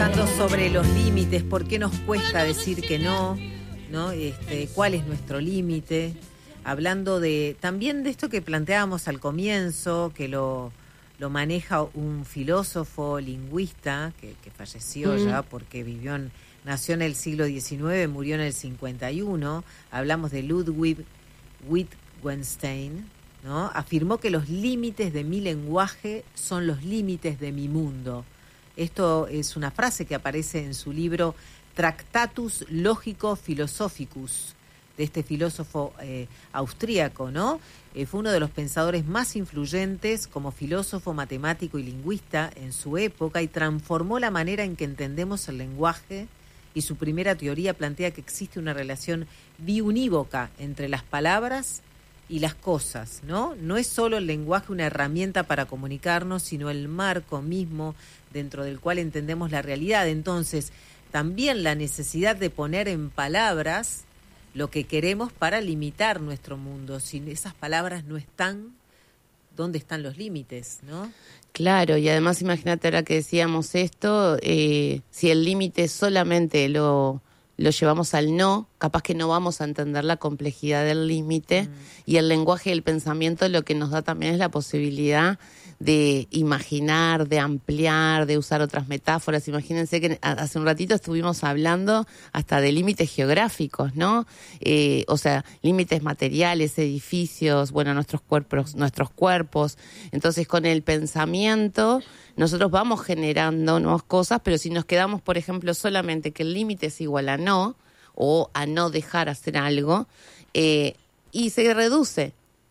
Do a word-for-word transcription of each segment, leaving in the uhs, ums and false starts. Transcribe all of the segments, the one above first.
conversando sobre los límites, por qué nos cuesta decir que no, ¿no? Este, cuál es nuestro límite, hablando de también de esto que planteábamos al comienzo, que lo, lo maneja un filósofo lingüista que, que falleció mm. ya porque vivió en, nació en el siglo diecinueve, murió en el cincuenta y uno, hablamos de Ludwig Wittgenstein, ¿no? Afirmó que los límites de mi lenguaje son los límites de mi mundo. Esto es una frase que aparece en su libro Tractatus Logico Philosophicus, de este filósofo eh, austríaco, ¿no? Eh, fue uno de los pensadores más influyentes como filósofo, matemático y lingüista en su época y transformó la manera en que entendemos el lenguaje, y su primera teoría plantea que existe una relación biunívoca entre las palabras y las cosas, ¿no? No es solo el lenguaje una herramienta para comunicarnos, sino el marco mismo dentro del cual entendemos la realidad. Entonces, también la necesidad de poner en palabras lo que queremos para limitar nuestro mundo. Si esas palabras no están, ¿dónde están los límites, no? Claro, y además imagínate ahora que decíamos esto, eh, si el límite solamente lo... lo llevamos al no, capaz que no vamos a entender la complejidad del límite, mm. y el lenguaje y el pensamiento lo que nos da también es la posibilidad de imaginar, de ampliar, de usar otras metáforas. Imagínense que hace un ratito estuvimos hablando hasta de límites geográficos, ¿no? Eh, o sea, límites materiales, edificios, bueno, nuestros cuerpos, nuestros cuerpos. Entonces, con el pensamiento nosotros vamos generando nuevas cosas, pero si nos quedamos, por ejemplo, solamente que el límite es igual a no, o a no dejar hacer algo, eh, y se reduce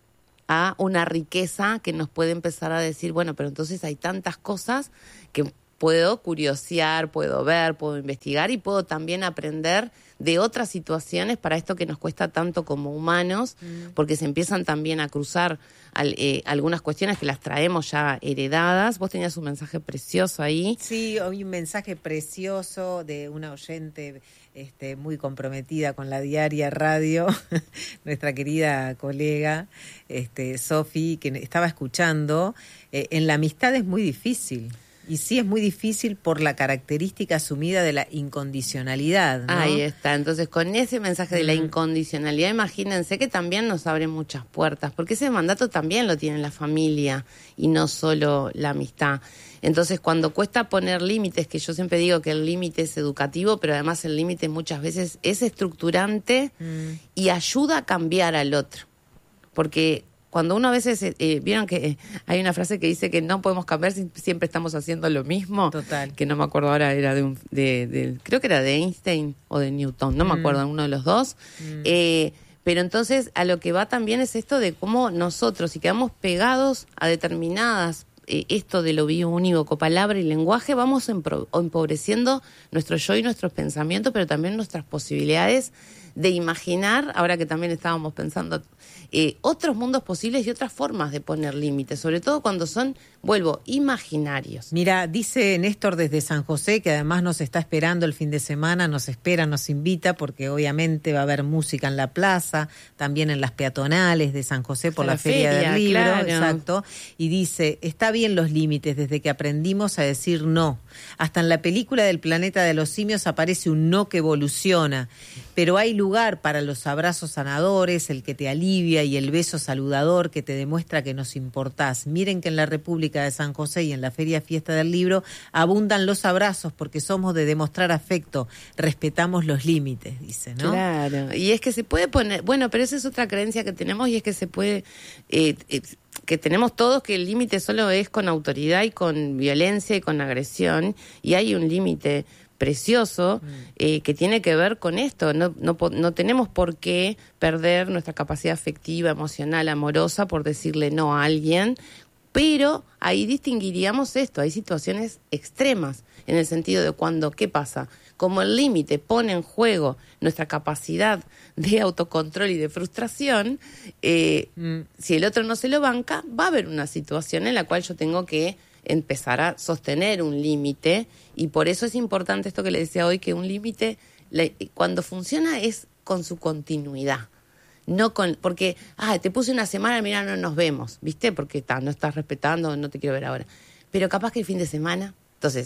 a una riqueza que nos puede empezar a decir, bueno, pero entonces hay tantas cosas que puedo curiosear, puedo ver, puedo investigar y puedo también aprender de otras situaciones para esto que nos cuesta tanto como humanos, mm. porque se empiezan también a cruzar al, eh, algunas cuestiones que las traemos ya heredadas. Vos tenías un mensaje precioso ahí. Sí, hay un mensaje precioso de una oyente este, muy comprometida con la Diaria Radio, nuestra querida colega este, Sofi, que estaba escuchando. Eh, en la amistad es muy difícil. Y sí es muy difícil por la característica asumida de la incondicionalidad, ¿no? Ahí está. Entonces, con ese mensaje de la incondicionalidad, imagínense que también nos abre muchas puertas, porque ese mandato también lo tiene la familia y no solo la amistad. Entonces, cuando cuesta poner límites, que yo siempre digo que el límite es educativo, pero además el límite muchas veces es estructurante mm. y ayuda a cambiar al otro. Porque cuando uno a veces, eh, vieron que eh, hay una frase que dice que no podemos cambiar si siempre estamos haciendo lo mismo. Total. Que no me acuerdo ahora, era de un, de, de creo que era de Einstein o de Newton, no mm. me acuerdo, uno de los dos. Mm. Eh, pero entonces a lo que va también es esto de cómo nosotros, si quedamos pegados a determinadas, eh, esto de lo biunívoco, palabra y lenguaje, vamos empro- empobreciendo nuestro yo y nuestros pensamientos, pero también nuestras posibilidades de imaginar, ahora que también estábamos pensando, eh, otros mundos posibles y otras formas de poner límites, sobre todo cuando son, vuelvo, imaginarios. Mira, dice Néstor desde San José, que además nos está esperando el fin de semana, nos espera, nos invita, porque obviamente va a haber música en la plaza, también en las peatonales de San José por la, la Feria, feria del Libro, claro. Exacto, y dice, está bien los límites desde que aprendimos a decir no. Hasta en la película del Planeta de los Simios aparece un no que evoluciona, pero hay lugar para los abrazos sanadores, el que te alivia y el beso saludador que te demuestra que nos importás. Miren que en la República de San José y en la Feria Fiesta del Libro abundan los abrazos porque somos de demostrar afecto, respetamos los límites, dice, ¿no? Claro, y es que se puede poner, bueno, pero esa es otra creencia que tenemos y es que se puede, eh, eh, que tenemos todos que el límite solo es con autoridad y con violencia y con agresión, y hay un límite precioso eh, que tiene que ver con esto. No, no, no tenemos por qué perder nuestra capacidad afectiva, emocional, amorosa por decirle no a alguien, pero ahí distinguiríamos esto. Hay situaciones extremas en el sentido de cuando, ¿qué pasa? Como el límite pone en juego nuestra capacidad de autocontrol y de frustración, eh, mm. si el otro no se lo banca, va a haber una situación en la cual yo tengo que empezar a sostener un límite, y por eso es importante esto que le decía hoy, que un límite cuando funciona es con su continuidad, no con, porque ah, te puse una semana, mira, no nos vemos, ¿viste? Porque ta, no estás respetando, no te quiero ver ahora, pero capaz que el fin de semana, entonces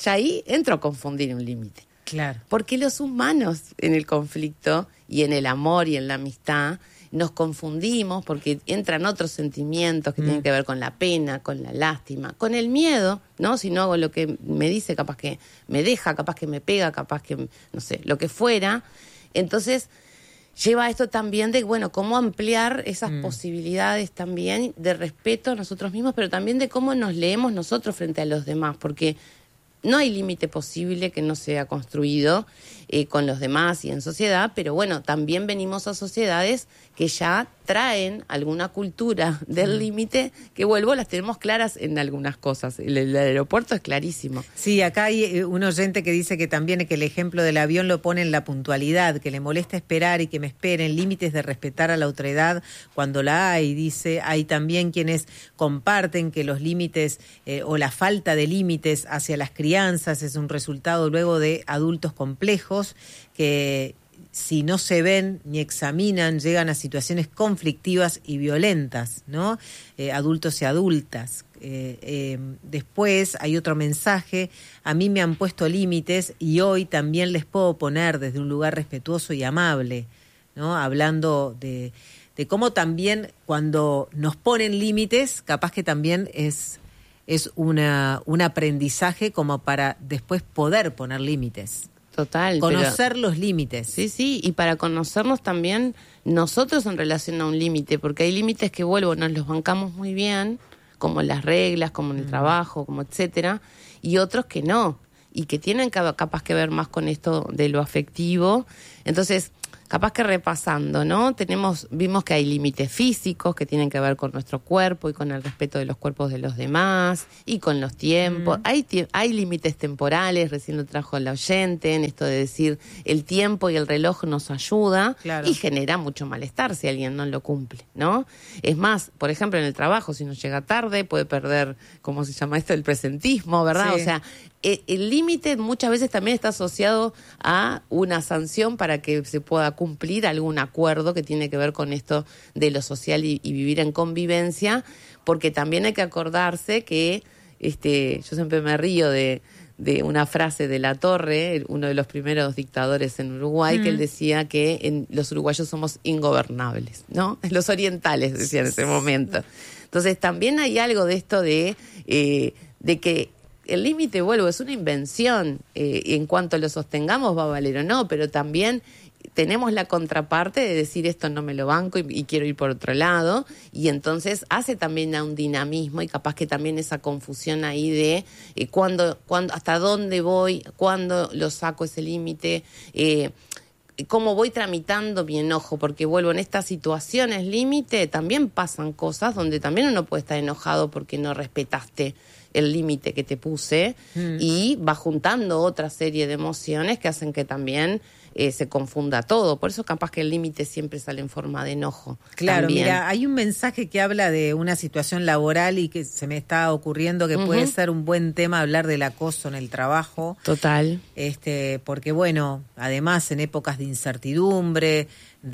ya ahí entro a confundir un límite. Claro. Porque los humanos en el conflicto y en el amor y en la amistad nos confundimos porque entran otros sentimientos que mm. tienen que ver con la pena, con la lástima, con el miedo, ¿no? Si no hago lo que me dice, capaz que me deja, capaz que me pega, capaz que, no sé, lo que fuera. Entonces, lleva a esto también de, bueno, cómo ampliar esas mm. posibilidades también de respeto a nosotros mismos, pero también de cómo nos leemos nosotros frente a los demás, porque no hay límite posible que no sea construido eh, con los demás y en sociedad, pero bueno, también venimos a sociedades que ya traen alguna cultura del mm. límite, que vuelvo, las tenemos claras en algunas cosas. El, el aeropuerto es clarísimo. Sí, acá hay un oyente que dice que también que el ejemplo del avión lo pone en la puntualidad, que le molesta esperar y que me esperen, límites de respetar a la otredad cuando la hay. Dice, hay también quienes comparten que los límites eh, o la falta de límites hacia las crianzas es un resultado luego de adultos complejos que, si no se ven ni examinan, llegan a situaciones conflictivas y violentas, ¿no? Eh, adultos y adultas. Eh, eh, después hay otro mensaje: a mí me han puesto límites y hoy también les puedo poner desde un lugar respetuoso y amable, ¿no? Hablando de, de cómo también cuando nos ponen límites, capaz que también es, es una, un aprendizaje como para después poder poner límites. Total. Conocer pero, los límites. Sí, sí, y para conocernos también nosotros en relación a un límite, porque hay límites que, vuelvo, nos los bancamos muy bien, como las reglas, como en el mm. trabajo, como etcétera, y otros que no, y que tienen capaz que ver más con esto de lo afectivo. Entonces, capaz que repasando, ¿no? Tenemos, vimos que hay límites físicos que tienen que ver con nuestro cuerpo y con el respeto de los cuerpos de los demás y con los tiempos. Mm. Hay, hay límites temporales, recién lo trajo el oyente, en esto de decir el tiempo y el reloj nos ayuda, claro, y genera mucho malestar si alguien no lo cumple, ¿no? Es más, por ejemplo, en el trabajo, si uno llega tarde, puede perder, ¿cómo se llama esto? El presentismo, ¿verdad? Sí. O sea, el límite muchas veces también está asociado a una sanción para que se pueda cumplir algún acuerdo que tiene que ver con esto de lo social y, y vivir en convivencia, porque también hay que acordarse que, este, yo siempre me río de, de una frase de Latorre, uno de los primeros dictadores en Uruguay, mm. que él decía que en, los uruguayos somos ingobernables, ¿no? Los orientales, decía en ese momento. Entonces también hay algo de esto de, eh, de que el límite, vuelvo, es una invención. Eh, en cuanto lo sostengamos va a valer o no, pero también tenemos la contraparte de decir esto no me lo banco y, y quiero ir por otro lado, y entonces hace también a un dinamismo y capaz que también esa confusión ahí de eh, cuándo, cuándo, hasta dónde voy, cuándo lo saco ese límite, eh, cómo voy tramitando mi enojo, porque vuelvo, en estas situaciones límite también pasan cosas donde también uno puede estar enojado porque no respetaste el límite que te puse, mm. y va juntando otra serie de emociones que hacen que también eh, se confunda todo. Por eso capaz que el límite siempre sale en forma de enojo. Claro, también. Mira, hay un mensaje que habla de una situación laboral y que se me está ocurriendo que uh-huh. puede ser un buen tema hablar del acoso en el trabajo. Total. Este, porque bueno, además en épocas de incertidumbre,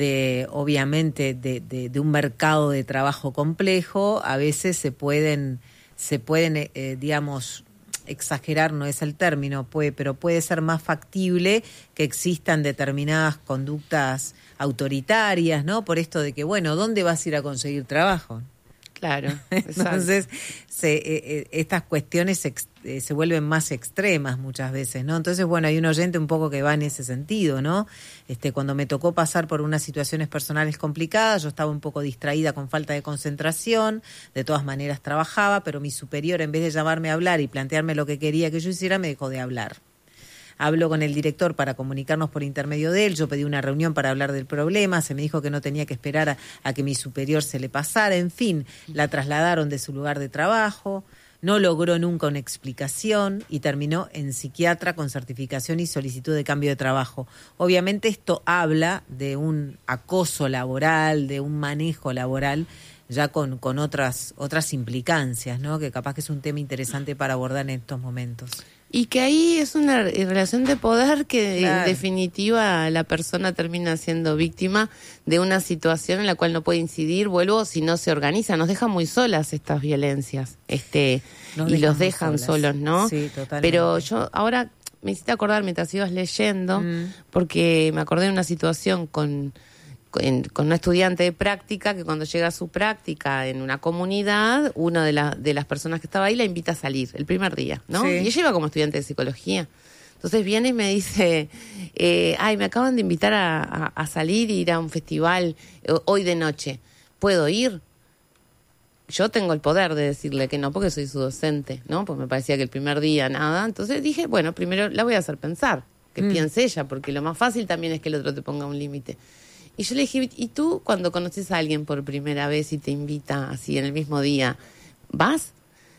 de obviamente de, de, de un mercado de trabajo complejo, a veces se pueden se pueden, eh, digamos, exagerar no es el término, puede, pero puede ser más factible que existan determinadas conductas autoritarias, ¿no? Por esto de que, bueno, ¿dónde vas a ir a conseguir trabajo? Claro. Entonces, se, eh, estas cuestiones se, eh, se vuelven más extremas muchas veces, ¿no? Entonces, bueno, hay un oyente un poco que va en ese sentido, ¿no? Este, cuando me tocó pasar por unas situaciones personales complicadas, yo estaba un poco distraída con falta de concentración, de todas maneras trabajaba, pero mi superior, en vez de llamarme a hablar y plantearme lo que quería que yo hiciera, me dejó de hablar. Habló con el director para comunicarnos por intermedio de él, yo pedí una reunión para hablar del problema, se me dijo que no tenía que esperar a, a que mi superior se le pasara, en fin, la trasladaron de su lugar de trabajo, no logró nunca una explicación y terminó en psiquiatra con certificación y solicitud de cambio de trabajo. Obviamente esto habla de un acoso laboral, de un manejo laboral, ya con, con otras, otras implicancias, ¿no? Que capaz que es un tema interesante para abordar en estos momentos. Y que ahí es una relación de poder que Claro. en definitiva la persona termina siendo víctima de una situación en la cual no puede incidir, vuelvo, si no se organiza. Nos dejan muy solas estas violencias, este Nos y dejan los muy dejan solas. solos, ¿no? Sí, totalmente. Pero yo ahora me hiciste acordar mientras ibas leyendo, Mm. porque me acordé de una situación con... En, con un estudiante de práctica que cuando llega a su práctica en una comunidad, una de, la, de las personas que estaba ahí la invita a salir el primer día, ¿no? Sí. Y ella iba como estudiante de psicología. Entonces viene y me dice, eh, ay, me acaban de invitar a, a, a salir y ir a un festival eh, hoy de noche. ¿Puedo ir? Yo tengo el poder de decirle que no porque soy su docente, ¿no? Pues me parecía que el primer día nada. Entonces dije, bueno, primero la voy a hacer pensar, que Mm. piense ella, porque lo más fácil también es que el otro te ponga un límite. Y yo le dije, ¿y tú cuando conoces a alguien por primera vez y te invita así en el mismo día, vas?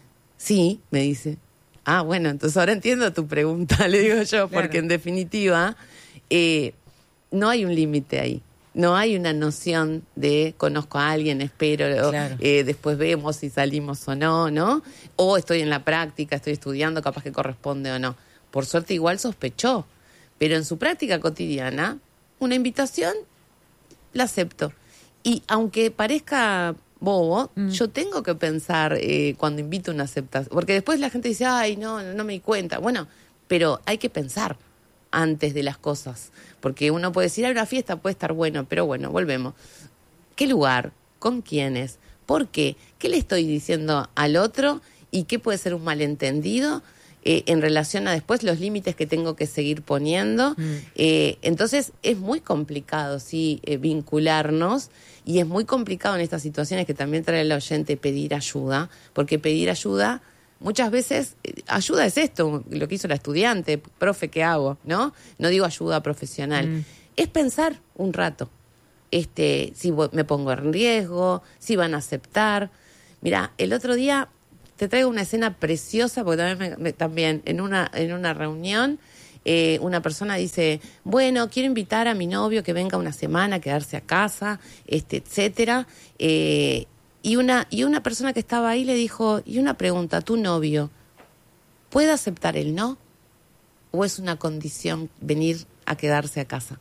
Sí, me dice. Ah, bueno, entonces ahora entiendo tu pregunta, le digo yo, porque Claro. en definitiva eh, no hay un límite ahí. No hay una noción de conozco a alguien, espero, Claro. eh, después vemos si salimos o no, ¿no? O estoy en la práctica, estoy estudiando, capaz que corresponde o no. Por suerte igual sospechó, pero en su práctica cotidiana, una invitación la acepto. Y aunque parezca bobo, Mm. yo tengo que pensar eh, cuando invito una aceptación. Porque después la gente dice, ay, no, no me di cuenta. Bueno, pero hay que pensar antes de las cosas. Porque uno puede decir, a una fiesta puede estar bueno, pero bueno, volvemos. ¿Qué lugar? ¿Con quiénes? ¿Por qué? ¿Qué le estoy diciendo al otro? ¿Y qué puede ser un malentendido? Eh, en relación a después los límites que tengo que seguir poniendo. Mm. Eh, entonces es muy complicado, sí, eh, vincularnos, y es muy complicado en estas situaciones que también trae el oyente pedir ayuda, porque pedir ayuda, muchas veces, eh, ayuda es esto, lo que hizo la estudiante, profe, ¿qué hago? ¿No? No digo ayuda profesional, Mm. es pensar un rato, este, si vo- me pongo en riesgo, si van a aceptar. Mira, el otro día te traigo una escena preciosa, porque también, me- me- también en una en una reunión eh, una persona dice, bueno, quiero invitar a mi novio que venga una semana a quedarse a casa, este, etcétera. Eh, y una y una persona que estaba ahí le dijo, y una pregunta, ¿tu novio puede aceptar el no? ¿O es una condición venir a quedarse a casa?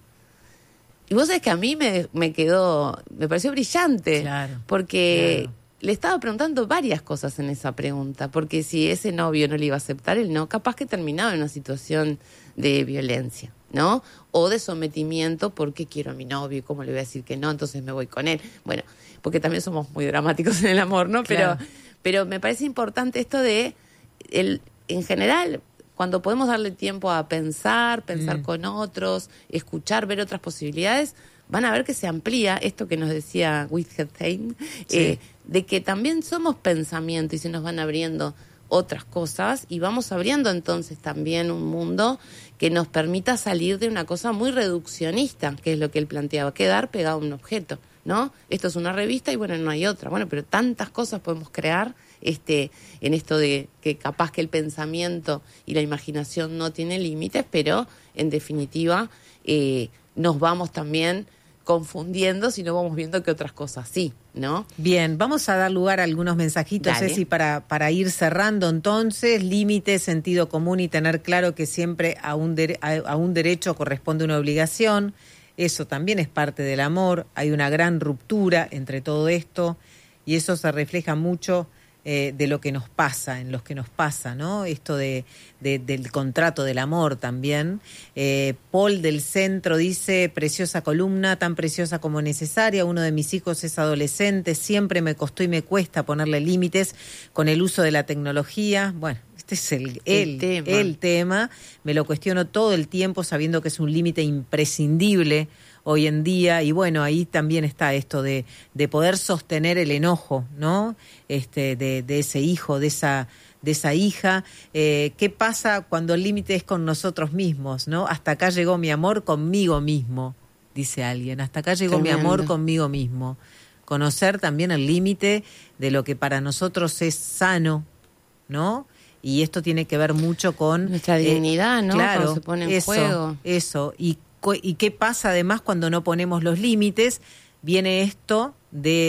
Y vos sabés que a mí me, me quedó, me pareció brillante, Claro, porque claro. le estaba preguntando varias cosas en esa pregunta, porque si ese novio no le iba a aceptar el no, capaz que terminaba en una situación de violencia, ¿no? O de sometimiento, porque quiero a mi novio y cómo le voy a decir que no, entonces me voy con él. Bueno, porque también somos muy dramáticos en el amor, ¿no? Pero, Claro. pero me parece importante esto de, el, en general, cuando podemos darle tiempo a pensar, pensar Mm. con otros, escuchar, ver otras posibilidades, van a ver que se amplía esto que nos decía Wittgenstein, Sí. eh, de que también somos pensamiento y se nos van abriendo otras cosas y vamos abriendo entonces también un mundo que nos permita salir de una cosa muy reduccionista, que es lo que él planteaba, quedar pegado a un objeto, ¿no? Esto es una revista y bueno, no hay otra. Bueno, pero tantas cosas podemos crear este en esto de que capaz que el pensamiento y la imaginación no tienen límites, pero en definitiva eh, nos vamos también confundiendo si no vamos viendo que otras cosas sí, ¿no? Bien, vamos a dar lugar a algunos mensajitos, Dale. Ceci, para, para ir cerrando entonces. Límite, sentido común y tener claro que siempre a un, dere- a, a un derecho corresponde una obligación. Eso también es parte del amor. Hay una gran ruptura entre todo esto y eso se refleja mucho eh, de lo que nos pasa, en los que nos pasa, ¿no? Esto de, de- del contrato del amor también. Eh, Paul del Centro dice, preciosa columna, tan preciosa como necesaria. Uno de mis hijos es adolescente, siempre me costó y me cuesta ponerle límites con el uso de la tecnología. Bueno, este es el, El el, tema. el tema. Me lo cuestiono todo el tiempo sabiendo que es un límite imprescindible hoy en día, y bueno, ahí también está esto de, de poder sostener el enojo, ¿no? Este, de, de ese hijo, de esa, de esa hija. Eh, ¿qué pasa cuando el límite es con nosotros mismos, ¿no? Hasta acá llegó mi amor conmigo mismo, dice alguien. Hasta acá llegó mi Tremendo. amor conmigo mismo. Conocer también el límite de lo que para nosotros es sano, ¿no? Y esto tiene que ver mucho con Nuestra eh, dignidad, ¿no? Claro, Cuando se pone en eso, juego. eso. Y, cu- y qué pasa además cuando no ponemos los límites. Viene esto de,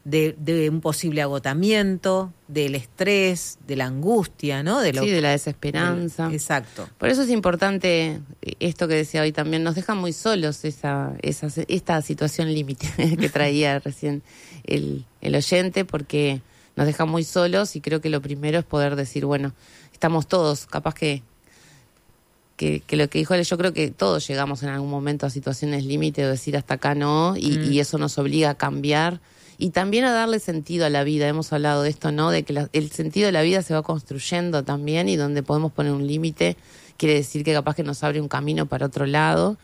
de, de un posible agotamiento, del estrés, de la angustia, ¿no? De lo, sí, de la desesperanza. De, exacto. Por eso es importante esto que decía hoy también, nos deja muy solos esa, esa esta situación límite que traía recién el, el oyente, porque nos deja muy solos y creo que lo primero es poder decir, bueno, estamos todos, capaz que Que, que lo que dijo él, yo creo que todos llegamos en algún momento a situaciones límite o decir hasta acá no, y, mm. y eso nos obliga a cambiar y también a darle sentido a la vida. Hemos hablado de esto, ¿no? De que la, el sentido de la vida se va construyendo también, y donde podemos poner un límite quiere decir que capaz que nos abre un camino para otro lado.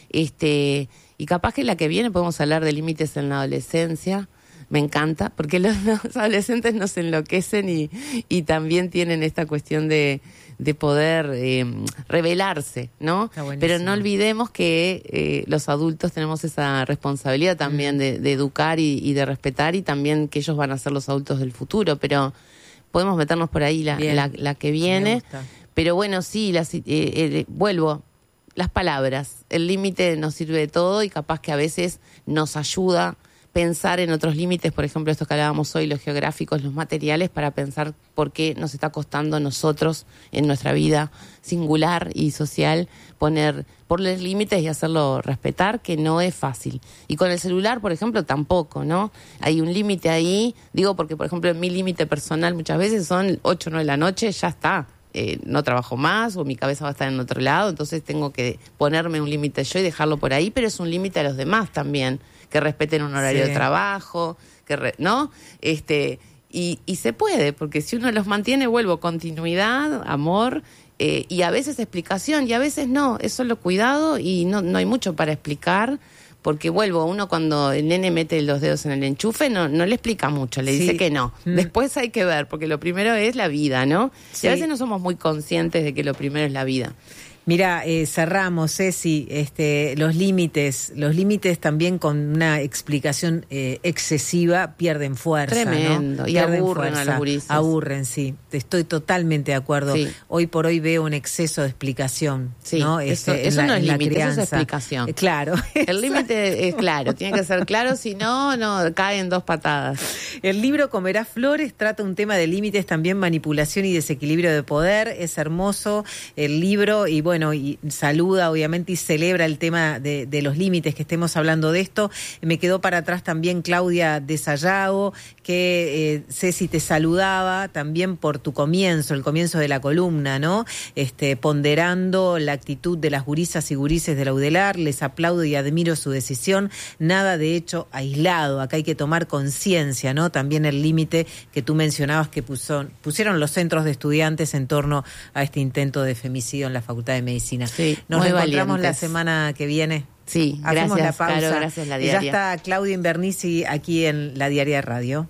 Este, y capaz que la que viene podemos hablar de límites en la adolescencia. Me encanta, porque los, los adolescentes nos enloquecen y, y también tienen esta cuestión de, de poder eh, rebelarse, ¿no? Pero no olvidemos que eh, los adultos tenemos esa responsabilidad también mm. de, de educar y, y de respetar, y también que ellos van a ser los adultos del futuro, pero podemos meternos por ahí la, la, la que viene. Pero bueno, sí, las, eh, eh, vuelvo, las palabras, el límite nos sirve de todo y capaz que a veces nos ayuda pensar en otros límites, por ejemplo, estos que hablábamos hoy, los geográficos, los materiales, para pensar por qué nos está costando a nosotros en nuestra vida singular y social poner poner límites y hacerlo respetar, que no es fácil. Y con el celular, por ejemplo, tampoco, ¿no? Hay un límite ahí, digo porque, por ejemplo, mi límite personal muchas veces son ocho o nueve de la noche, ya está. Eh, no trabajo más o mi cabeza va a estar en otro lado, entonces tengo que ponerme un límite yo y dejarlo por ahí, pero es un límite a los demás también, que respeten un horario sí. de trabajo, que re, ¿no? Este, y, y se puede, porque si uno los mantiene, vuelvo, continuidad, amor, eh, y a veces explicación, y a veces no, es solo cuidado y no, no hay mucho para explicar, porque vuelvo, uno cuando el nene mete los dedos en el enchufe no, no le explica mucho, le sí. dice que no. Mm. Después hay que ver, porque lo primero es la vida, ¿no? Sí. Y a veces no somos muy conscientes de que lo primero es la vida. Mira, eh, cerramos, Ceci, este, los límites, los límites también con una explicación eh, excesiva pierden fuerza, tremendo, ¿no? Y pierden aburren fuerza, a los gurises. Aburren, sí, estoy totalmente de acuerdo. Sí. Hoy por hoy veo un exceso de explicación, sí, ¿no? Eso, este, eso la, no es límite, crianza. Eso es explicación. Eh, claro. El límite es claro, tiene que ser claro, si no, no, cae en dos patadas. El libro Comerás Flores trata un tema de límites, también manipulación y desequilibrio de poder. Es hermoso el libro y bueno, y saluda obviamente y celebra el tema de, de los límites, que estemos hablando de esto. Me quedó para atrás también Claudia de Sayago, que eh, Ceci te saludaba también por tu comienzo, el comienzo de la columna, ¿no? Este, ponderando la actitud de las gurisas y gurises de la UDELAR, les aplaudo y admiro su decisión, nada de hecho aislado, acá hay que tomar conciencia, ¿no? También el límite que tú mencionabas que puso, pusieron los centros de estudiantes en torno a este intento de femicidio en la Facultad de Medicina. Sí, nos reencontramos valientes. La semana que viene. Sí, hacemos gracias, la pausa. Caro, gracias, La Diaria. Ya está Claudia Invernici aquí en La Diaria Radio.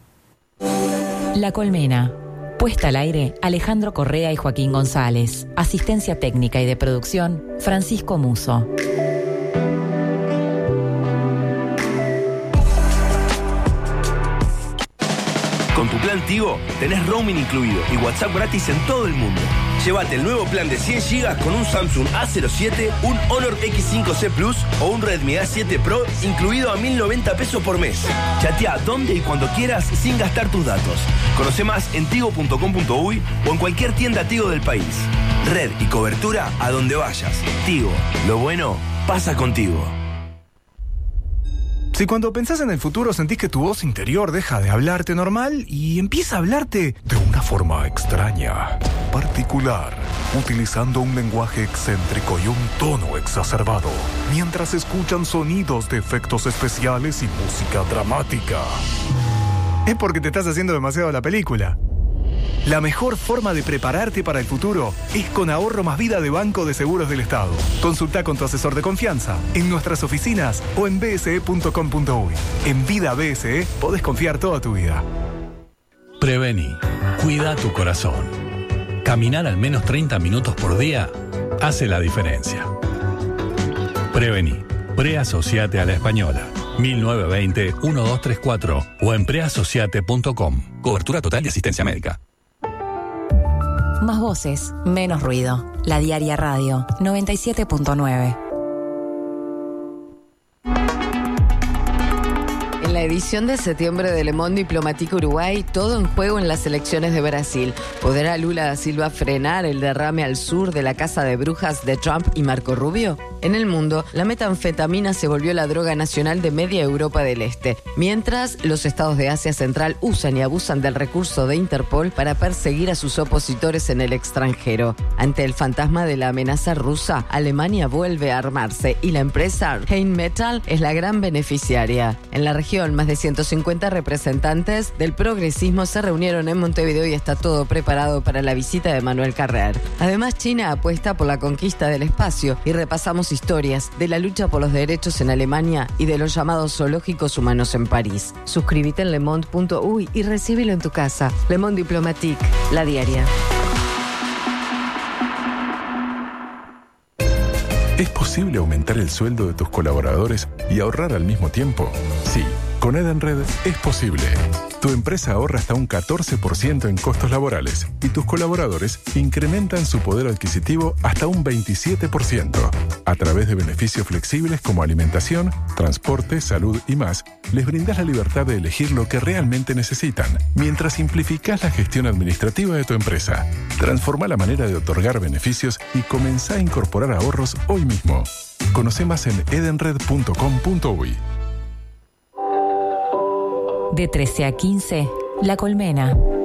La Colmena. Puesta al aire, Alejandro Correa y Joaquín González. Asistencia técnica y de producción, Francisco Muso. Con tu plan Tigo tenés roaming incluido y WhatsApp gratis en todo el mundo. Llévate el nuevo plan de cien gigas con un Samsung A cero siete, un Honor X cinco C Plus o un Redmi A siete Pro incluido a mil noventa pesos por mes. Chatea donde y cuando quieras sin gastar tus datos. Conoce más en tigo punto com punto uy o en cualquier tienda Tigo del país. Red y cobertura a donde vayas. Tigo, lo bueno pasa contigo. Si cuando pensás en el futuro sentís que tu voz interior deja de hablarte normal y empieza a hablarte de una forma extraña, particular, utilizando un lenguaje excéntrico y un tono exacerbado, mientras escuchan sonidos de efectos especiales y música dramática, es porque te estás haciendo demasiado la película. La mejor forma de prepararte para el futuro es con Ahorro Más Vida de Banco de Seguros del Estado. Consulta con tu asesor de confianza en nuestras oficinas o en b s e punto com punto uy. En Vida B S E podés confiar toda tu vida. Prevení. Cuida tu corazón. Caminar al menos treinta minutos por día hace la diferencia. Prevení. Preasociate a la Española. mil novecientos veinte, doce treinta y cuatro o en preasociate punto com. Cobertura total de asistencia médica. Más voces, menos ruido. La Diaria Radio, noventa y siete punto nueve. En la la edición de septiembre de Le Monde Diplomatique Uruguay, todo en juego en las elecciones de Brasil. ¿Podrá Lula da Silva frenar el derrame al sur de la casa de brujas de Trump y Marco Rubio? En el mundo, la metanfetamina se volvió la droga nacional de media Europa del Este, mientras los estados de Asia Central usan y abusan del recurso de Interpol para perseguir a sus opositores en el extranjero. Ante el fantasma de la amenaza rusa, Alemania vuelve a armarse y la empresa Rheinmetall es la gran beneficiaria. En la región, más de ciento cincuenta representantes del progresismo se reunieron en Montevideo y está todo preparado para la visita de Manuel Carrer. Además, China apuesta por la conquista del espacio y repasamos historias de la lucha por los derechos en Alemania y de los llamados zoológicos humanos en París. Suscríbete en lemond punto uy y recíbelo en tu casa. Le Monde Diplomatique, la diaria. ¿Es posible aumentar el sueldo de tus colaboradores y ahorrar al mismo tiempo? Sí, con Edenred es posible. Tu empresa ahorra hasta un catorce por ciento en costos laborales y tus colaboradores incrementan su poder adquisitivo hasta un veintisiete por ciento. A través de beneficios flexibles como alimentación, transporte, salud y más, les brindas la libertad de elegir lo que realmente necesitan, mientras simplificás la gestión administrativa de tu empresa. Transforma la manera de otorgar beneficios y comenzá a incorporar ahorros hoy mismo. Conoce más en edenred punto com punto uy. De trece a quince, La Colmena.